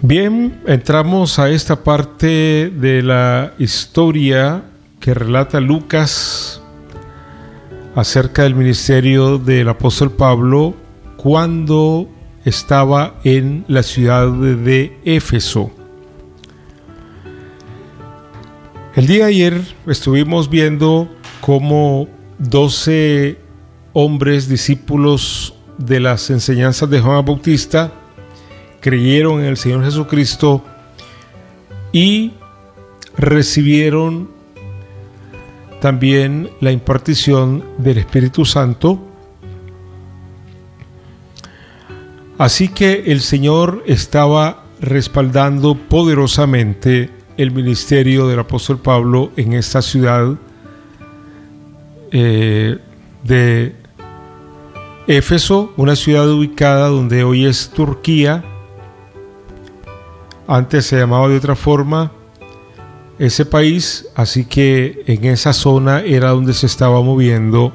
Bien, entramos a esta parte de la historia que relata Lucas acerca del ministerio del apóstol Pablo cuando estaba en la ciudad de Éfeso. El día de ayer estuvimos viendo cómo 12 hombres discípulos de las enseñanzas de Juan Bautista creyeron en el Señor Jesucristo y recibieron también la impartición del Espíritu Santo. Así que el Señor estaba respaldando poderosamente el ministerio del apóstol Pablo en esta ciudad de Éfeso, una ciudad ubicada donde hoy es Turquía. Antes se llamaba de otra forma ese país, así que en esa zona era donde se estaba moviendo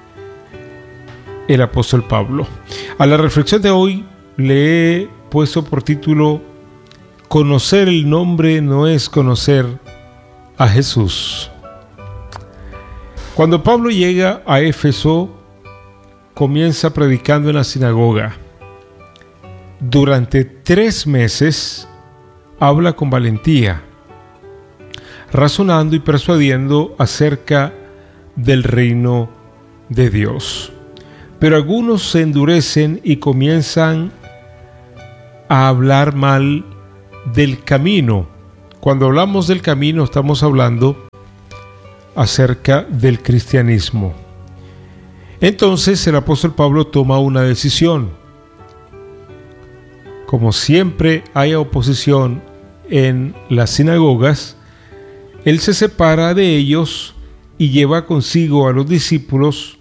el apóstol Pablo. A la reflexión de hoy le he puesto por título: conocer el nombre no es conocer a Jesús. Cuando Pablo llega a Éfeso, comienza predicando en la sinagoga. Durante 3 meses habla con valentía, razonando y persuadiendo acerca del reino de Dios. Pero algunos se endurecen y comienzan a hablar mal del camino. Cuando hablamos del camino, estamos hablando acerca del cristianismo. Entonces el apóstol Pablo toma una decisión. Como siempre hay oposición en las sinagogas, él se separa de ellos y lleva consigo a los discípulos.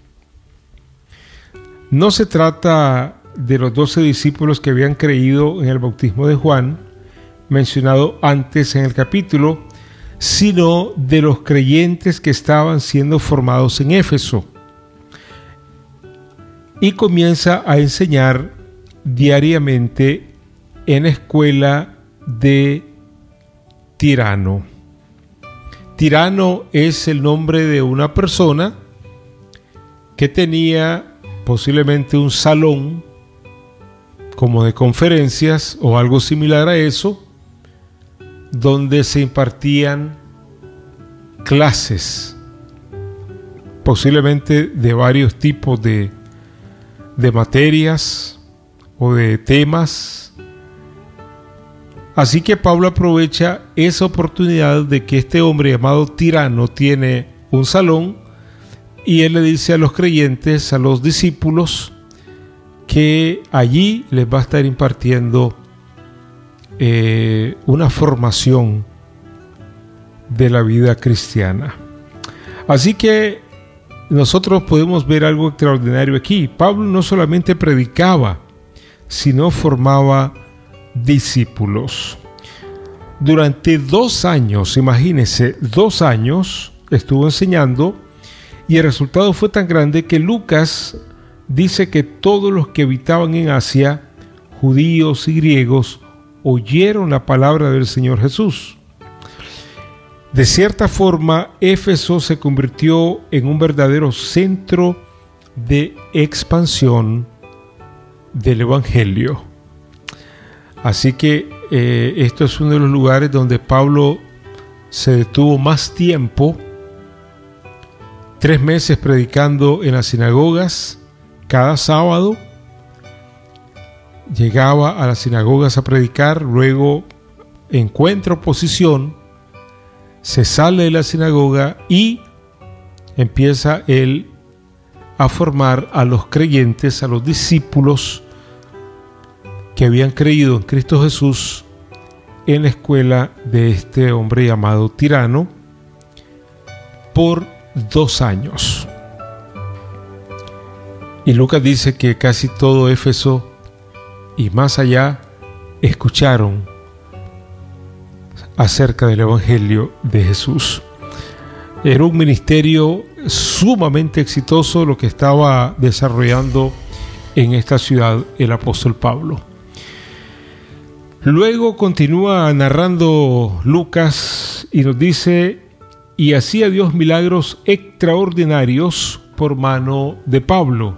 No se trata de los 12 discípulos que habían creído en el bautismo de Juan, mencionado antes en el capítulo, sino de los creyentes que estaban siendo formados en Éfeso. Y comienza a enseñar diariamente en la escuela de Tirano. Tirano es el nombre de una persona que tenía posiblemente un salón como de conferencias o algo similar a eso, donde se impartían clases, posiblemente de varios tipos de materias o de temas. Así que Pablo aprovecha esa oportunidad de que este hombre llamado Tirano tiene un salón, y él le dice a los creyentes, a los discípulos, que allí les va a estar impartiendo una formación de la vida cristiana. Así que nosotros podemos ver algo extraordinario aquí. Pablo no solamente predicaba, sino formaba discípulos. Durante 2 años, imagínense, 2 años estuvo enseñando, y el resultado fue tan grande que Lucas dice que todos los que habitaban en Asia, judíos y griegos, oyeron la palabra del Señor Jesús. De cierta forma, Éfeso se convirtió en un verdadero centro de expansión del Evangelio. Así que esto es uno de los lugares donde Pablo se detuvo más tiempo. 3 meses predicando en las sinagogas. Cada sábado llegaba a las sinagogas a predicar, luego encuentra oposición, se sale de la sinagoga y empieza él a formar a los creyentes, a los discípulos que habían creído en Cristo Jesús en la escuela de este hombre llamado Tirano por 2 años. Y Lucas dice que casi todo Éfeso y más allá escucharon acerca del Evangelio de Jesús. Era un ministerio sumamente exitoso lo que estaba desarrollando en esta ciudad el apóstol Pablo. Luego continúa narrando Lucas y nos dice: y hacía Dios milagros extraordinarios por mano de Pablo.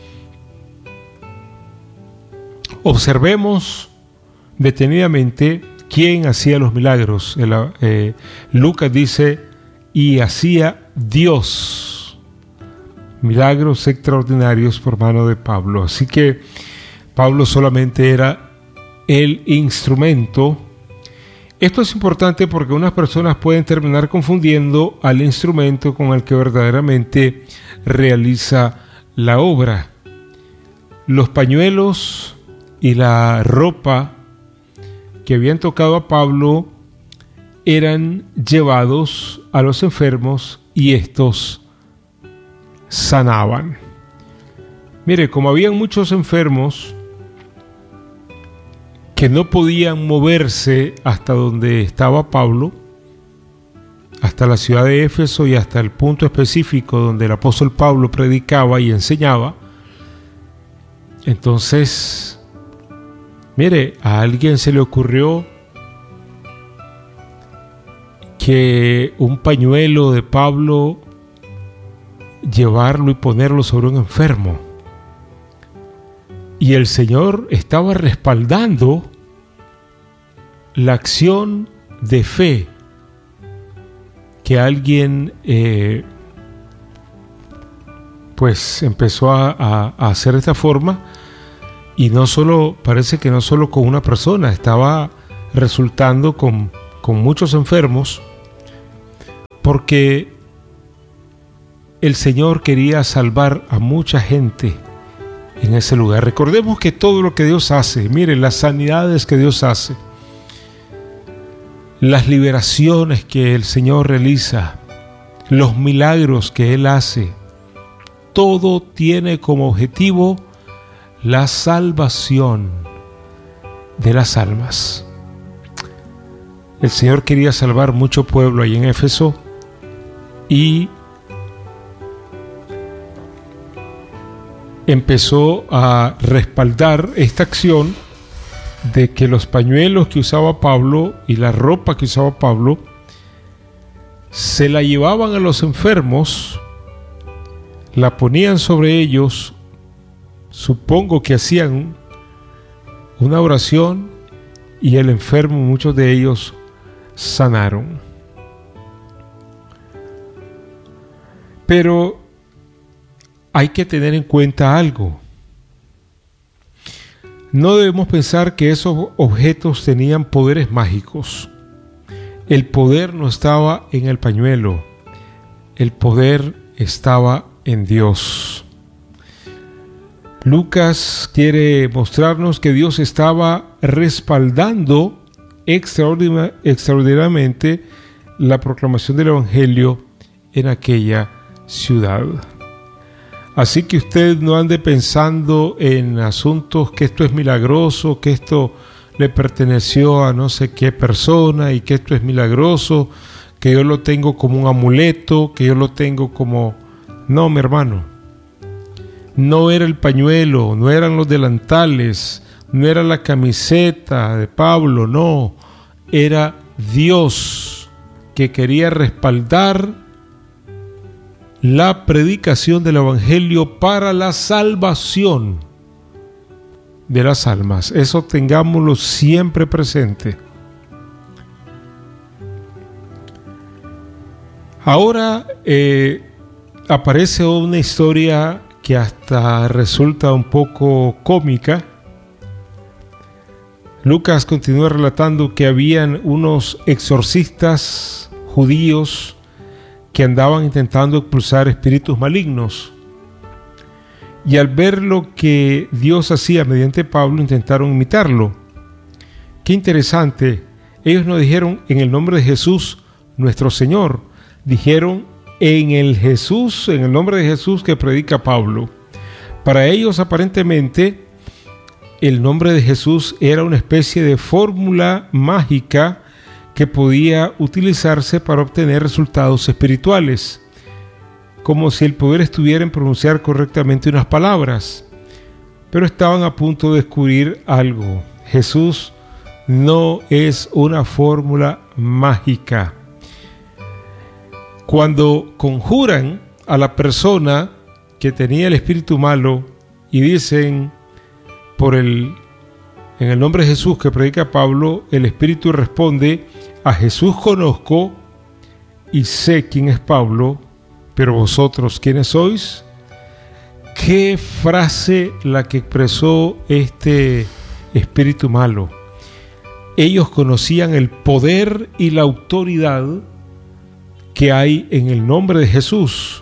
Observemos detenidamente quién hacía los milagros. Lucas dice: y hacía Dios milagros extraordinarios por mano de Pablo. Así que Pablo solamente era el instrumento. Esto es importante porque unas personas pueden terminar confundiendo al instrumento con el que verdaderamente realiza la obra. Los pañuelos y la ropa que habían tocado a Pablo eran llevados a los enfermos y estos sanaban. Mire, como habían muchos enfermos que no podían moverse hasta donde estaba Pablo, hasta la ciudad de Éfeso y hasta el punto específico donde el apóstol Pablo predicaba y enseñaba, entonces, mire, a alguien se le ocurrió que un pañuelo de Pablo llevarlo y ponerlo sobre un enfermo. Y el Señor estaba respaldando la acción de fe que alguien pues empezó a hacer de esta forma, y no solo, parece que no solo con una persona, estaba resultando con muchos enfermos, porque el Señor quería salvar a mucha gente en ese lugar. Recordemos que todo lo que Dios hace, miren, las sanidades que Dios hace, las liberaciones que el Señor realiza, los milagros que Él hace, todo tiene como objetivo la salvación de las almas. El Señor quería salvar mucho pueblo ahí en Éfeso, y empezó a respaldar esta acción de que los pañuelos que usaba Pablo y la ropa que usaba Pablo se la llevaban a los enfermos, la ponían sobre ellos, supongo que hacían una oración, y el enfermo, muchos de ellos, sanaron. Pero hay que tener en cuenta algo. No debemos pensar que esos objetos tenían poderes mágicos. El poder no estaba en el pañuelo, el poder estaba en Dios. Lucas quiere mostrarnos que Dios estaba respaldando extraordinariamente la proclamación del Evangelio en aquella ciudad. Así que usted no ande pensando en asuntos que esto es milagroso, que esto le perteneció a no sé qué persona y que esto es milagroso, que yo lo tengo como un amuleto, que yo lo tengo como... No, mi hermano. No era el pañuelo, no eran los delantales, no era la camiseta de Pablo, no. Era Dios que quería respaldar la predicación del Evangelio para la salvación de las almas. Eso tengámoslo siempre presente. Ahora aparece una historia que hasta resulta un poco cómica. Lucas continúa relatando que habían unos exorcistas judíos que andaban intentando expulsar espíritus malignos, y al ver lo que Dios hacía mediante Pablo intentaron imitarlo. Qué interesante, ellos no dijeron en el nombre de Jesús nuestro Señor, dijeron en el nombre de Jesús que predica Pablo. Para ellos aparentemente el nombre de Jesús era una especie de fórmula mágica que podía utilizarse para obtener resultados espirituales, como si el poder estuviera en pronunciar correctamente unas palabras. Pero estaban a punto de descubrir algo. Jesús no es una fórmula mágica. Cuando conjuran a la persona que tenía el espíritu malo y dicen en el nombre de Jesús que predica Pablo, el espíritu responde: a Jesús conozco y sé quién es Pablo, pero vosotros, ¿quiénes sois? ¿Qué frase la que expresó este espíritu malo? Ellos conocían el poder y la autoridad que hay en el nombre de Jesús.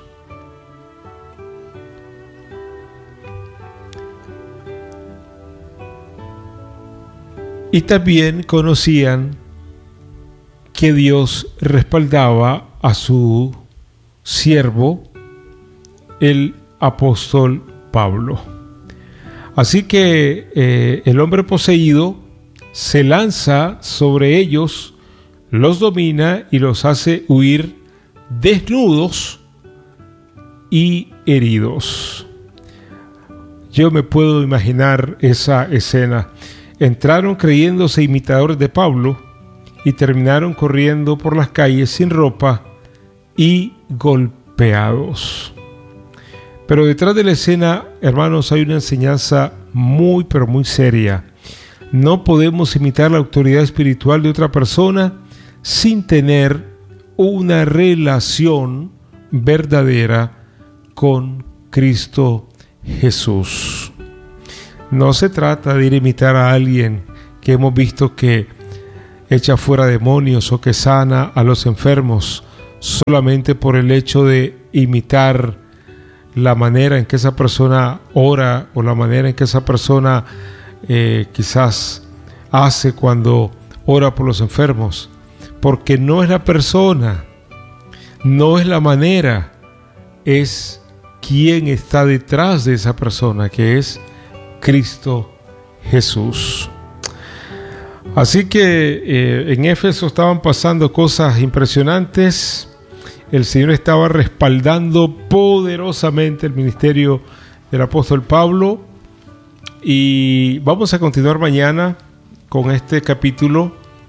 Y también conocían que Dios respaldaba a su siervo, el apóstol Pablo. Así que el hombre poseído se lanza sobre ellos, los domina y los hace huir desnudos y heridos. Yo me puedo imaginar esa escena. Entraron creyéndose imitadores de Pablo y terminaron corriendo por las calles sin ropa y golpeados. Pero detrás de la escena, hermanos, hay una enseñanza muy, pero muy seria. No podemos imitar la autoridad espiritual de otra persona sin tener una relación verdadera con Cristo Jesús. No se trata de ir a imitar a alguien que hemos visto que echa fuera demonios o que sana a los enfermos solamente por el hecho de imitar la manera en que esa persona ora o la manera en que esa persona quizás hace cuando ora por los enfermos, porque no es la persona, no es la manera, es quien está detrás de esa persona, que es Cristo Jesús. Así que en Éfeso estaban pasando cosas impresionantes. El Señor estaba respaldando poderosamente el ministerio del apóstol Pablo. Y vamos a continuar mañana con este capítulo,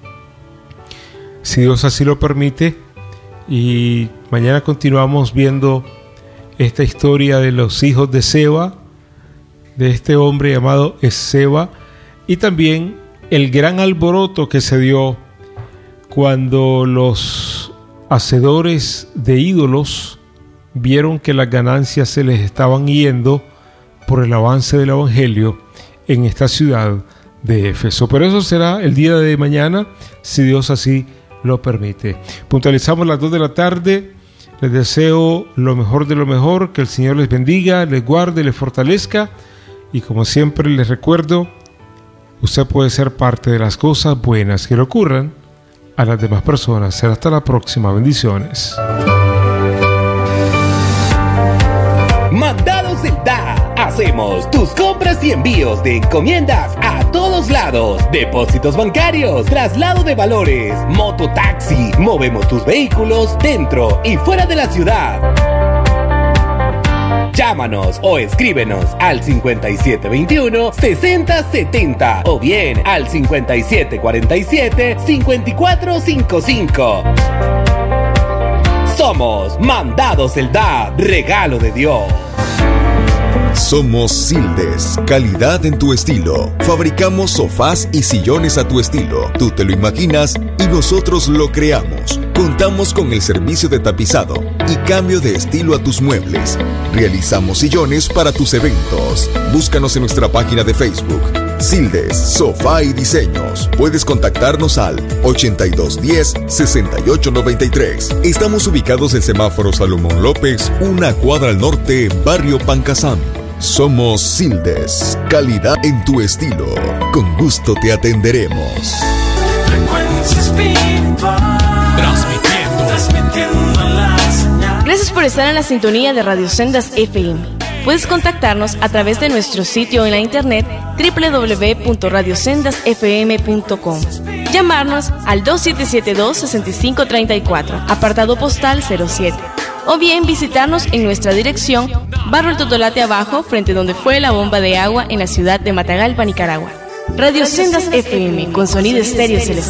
si Dios así lo permite. Y mañana continuamos viendo esta historia de los hijos de Seba, de este hombre llamado Esceva, y también el gran alboroto que se dio cuando los hacedores de ídolos vieron que las ganancias se les estaban yendo por el avance del evangelio en esta ciudad de Éfeso. Pero eso será el día de mañana, si Dios así lo permite. Puntualizamos las 2 de la tarde. Les deseo lo mejor de lo mejor, que el Señor les bendiga, les guarde, les fortalezca. Y como siempre les recuerdo, usted puede ser parte de las cosas buenas que le ocurran a las demás personas. Será hasta la próxima. Bendiciones. Mandados el DA. Hacemos tus compras y envíos de encomiendas a todos lados. Depósitos bancarios, traslado de valores, mototaxi. Movemos tus vehículos dentro y fuera de la ciudad. Llámanos o escríbenos al 5721-6070 o bien al 5747-5455. Somos Mandados el DA, regalo de Dios. Somos Sildes, calidad en tu estilo. Fabricamos sofás y sillones a tu estilo. Tú te lo imaginas y nosotros lo creamos. Contamos con el servicio de tapizado y cambio de estilo a tus muebles. Realizamos sillones para tus eventos. Búscanos en nuestra página de Facebook, Sildes, Sofá y Diseños. Puedes contactarnos al 8210-6893. Estamos ubicados en Semáforo Salomón López, una cuadra al norte, Barrio Pancasán. Somos Sildes, calidad en tu estilo. Con gusto te atenderemos. Gracias por estar en la sintonía de Radio Sendas FM. Puedes contactarnos a través de nuestro sitio en la internet www.radiosendasfm.com. Llamarnos al 2772-6534, apartado postal 07. O bien visitarnos en nuestra dirección, Barrio El Totolate Abajo, frente donde fue la bomba de agua en la ciudad de Matagalpa, Nicaragua. Radio Sendas FM, con sonido estéreo celestial.